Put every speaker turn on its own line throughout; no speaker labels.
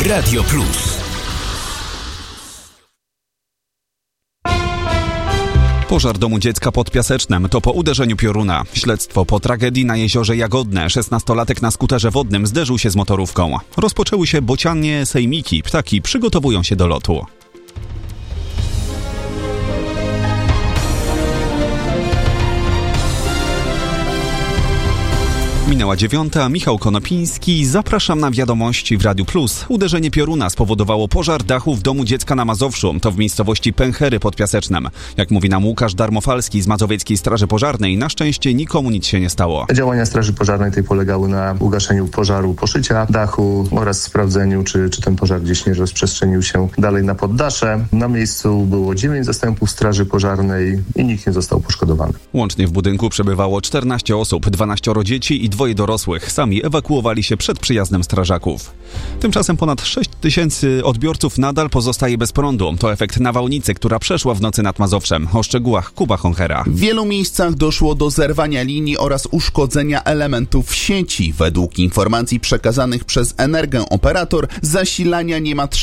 Radio Plus.
Pożar domu dziecka pod Piasecznem to po uderzeniu pioruna. Śledztwo po tragedii na jeziorze Jagodne. 16-latek na skuterze wodnym zderzył się z motorówką. Rozpoczęły się bocianie sejmiki. Ptaki przygotowują się do lotu. Minęła 9:00, Michał Konopiński. Zapraszam na wiadomości w Radiu Plus. Uderzenie pioruna spowodowało pożar dachu w domu dziecka na Mazowszu. To w miejscowości Pęchery pod Piasecznem. Jak mówi nam Łukasz Darmofalski z Mazowieckiej Straży Pożarnej, na szczęście nikomu nic się nie stało.
Działania Straży Pożarnej tej polegały na ugaszeniu pożaru, poszycia dachu oraz sprawdzeniu, czy ten pożar gdzieś nie rozprzestrzenił się dalej na poddasze. Na miejscu było 9 zastępów Straży Pożarnej i nikt nie został poszkodowany.
Łącznie w budynku przebywało 14 osób, 12 dzieci i 2 dorosłych. Sami ewakuowali się przed przyjazdem strażaków. Tymczasem ponad 6 000 odbiorców nadal pozostaje bez prądu. To efekt nawałnicy, która przeszła w nocy nad Mazowszem. O szczegółach Kuba Honchera.
W wielu miejscach doszło do zerwania linii oraz uszkodzenia elementów sieci. Według informacji przekazanych przez Energę-Operator zasilania nie ma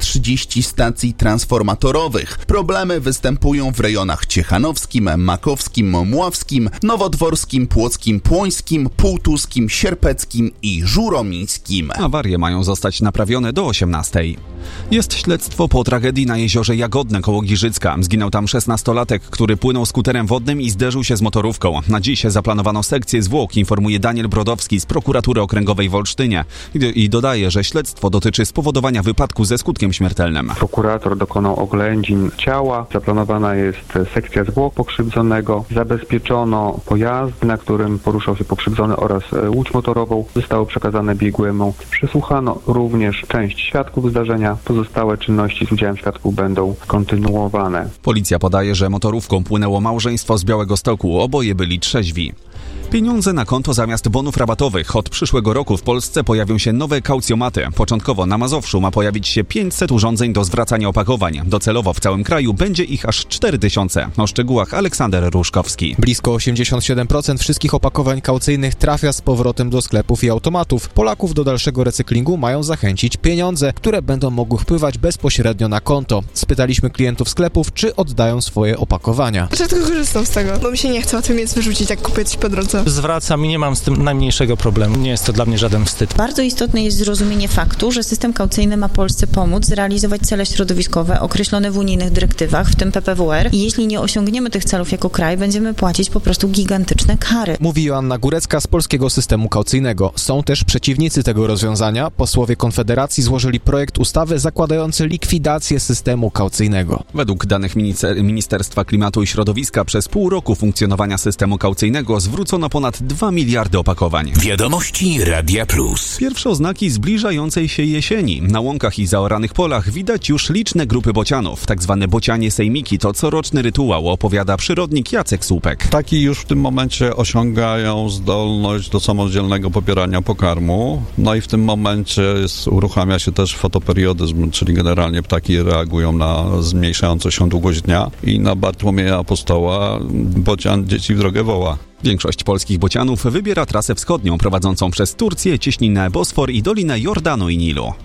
330 stacji transformatorowych. Problemy występują w rejonach ciechanowskim, makowskim, mławskim, nowodworskim, płockim, płońskim, półtuskim, sierpeckim i żuromińskim.
Awarie mają zostać naprawione do 18:00. Jest śledztwo po tragedii na jeziorze Jagodne koło Giżycka. Zginął tam 16-latek, który płynął skuterem wodnym i zderzył się z motorówką. Na dziś zaplanowano sekcję zwłok, informuje Daniel Brodowski z Prokuratury Okręgowej w Olsztynie. I dodaje, że śledztwo dotyczy spowodowania wypadku ze skutkiem śmiertelnym.
Prokurator dokonał oględzin ciała. Zaplanowana jest sekcja zwłok pokrzywdzonego. Zabezpieczono pojazd, na którym poruszał się pokrzywdzony oraz łódź motorową. Zostało przekazane biegłemu. Przesłuchano również część świadków zdarzenia. Pozostałe czynności z udziałem świadków będą kontynuowane.
Policja podaje, że motorówką płynęło małżeństwo z Białegostoku. Oboje byli trzeźwi. Pieniądze na konto zamiast bonów rabatowych. Od przyszłego roku w Polsce pojawią się nowe kaucjomaty. Początkowo na Mazowszu ma pojawić się 500 urządzeń do zwracania opakowań. Docelowo w całym kraju będzie ich aż 4000. O szczegółach Aleksander Ruszkowski.
Blisko 87% wszystkich opakowań kaucyjnych trafia z powrotem do sklepów i automatów. Polaków do dalszego recyklingu mają zachęcić pieniądze, które będą mogły wpływać bezpośrednio na konto. Spytaliśmy klientów sklepów, czy oddają swoje opakowania.
Rzadko korzystam z tego, bo mi się nie chce o tym nic wyrzucić, jak kupię coś po drodze.
Zwracam i nie mam z tym najmniejszego problemu. Nie jest to dla mnie żaden wstyd.
Bardzo istotne jest zrozumienie faktu, że system kaucyjny ma Polsce pomóc zrealizować cele środowiskowe określone w unijnych dyrektywach, w tym PPWR. I jeśli nie osiągniemy tych celów jako kraj, będziemy płacić po prostu gigantyczne kary.
Mówi Joanna Górecka z Polskiego Systemu Kaucyjnego. Są też przeciwnicy tego rozwiązania. Posłowie Konfederacji złożyli projekt ustawy zakładający likwidację systemu kaucyjnego.
Według danych Ministerstwa Klimatu i Środowiska przez pół roku funkcjonowania systemu kaucyjnego zwrócono ponad 2 miliardy opakowań.
Wiadomości Radia Plus.
Pierwsze oznaki zbliżającej się jesieni. Na łąkach i zaoranych polach widać już liczne grupy bocianów. Tak zwane bocianie sejmiki to coroczny rytuał, opowiada przyrodnik Jacek Słupek.
Ptaki już w tym momencie osiągają zdolność do samodzielnego pobierania pokarmu. No i w tym momencie uruchamia się też fotoperiodizm, czyli generalnie ptaki reagują na zmniejszającą się długość dnia i na Bartłomieja Apostoła bocian dzieci w drogę woła.
Większość polskich bocianów wybiera trasę wschodnią prowadzącą przez Turcję, cieśninę Bosfor i Dolinę Jordanu i Nilu.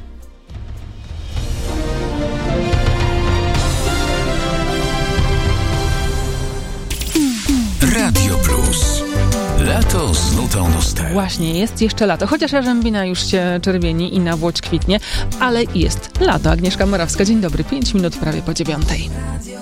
Radio Plus. Lato z nutą nostalgii.
Właśnie, jest jeszcze lato. Chociaż jarzębina już się czerwieni i nawłoć kwitnie, ale jest lato. Agnieszka Morawska, dzień dobry. 5 minut prawie po 9:00.